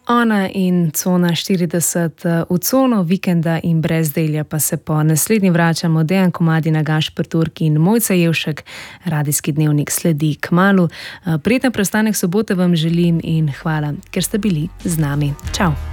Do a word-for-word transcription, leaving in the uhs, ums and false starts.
Ona in Cona štirideset v cono vikenda in brezdelja pa se po naslednji vračamo. Dejan Komadina, Gašper Turk in Mojca Jevšek. Radijski dnevnik sledi kmalu. Prijeten preostanek sobote vam želim in hvala, ker ste bili z nami. Čau.